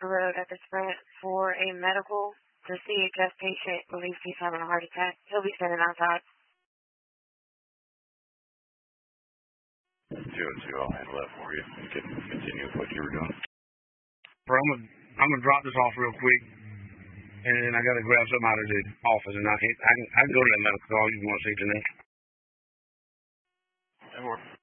Walker Road at the Sprint for a medical to see a chest patient. Believes he's having a heart attack. He'll be standing outside. 202, I'll handle that for you. You can continue with what you were doing. Bro, I'm gonna drop this off real quick, and I gotta grab something out of the office, and I can go to that medical call. You want to see tonight? That works.